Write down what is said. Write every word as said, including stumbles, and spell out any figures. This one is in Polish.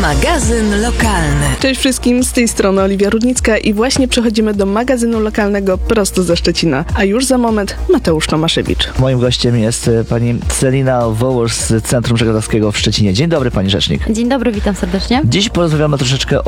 Magazyn lokalny. Cześć wszystkim, z tej strony Oliwia Rudnicka i właśnie przechodzimy do magazynu lokalnego prosto ze Szczecina. A już za moment Mateusz Tomaszewicz. Moim gościem jest e, pani Celina Wołosz z Centrum Żeglarskiego w Szczecinie. Dzień dobry, pani rzecznik. Dzień dobry, witam serdecznie. Dziś porozmawiamy troszeczkę